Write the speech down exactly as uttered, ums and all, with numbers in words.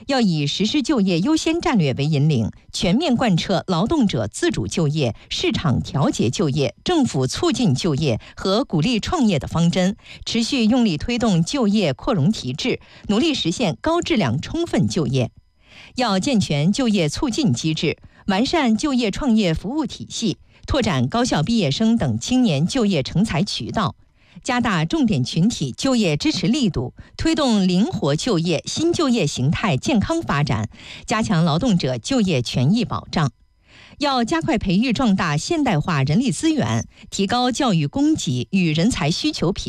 要以实施就业优先战略为引领，全面贯彻劳动者自主就业、市场调节就业、政府促进就业和鼓励创业的方针，持续用力推动就业扩容提质，努力实现高质量充分就业。要健全就业促进机制，完善就业创业服务体系，拓展高校毕业生等青年就业成才渠道，加大重点群体就业支持力度，推动灵活就业、新就业形态健康发展，加强劳动者就业权益保障。要加快培育壮大现代化人力资源，提高教育供给与人才需求匹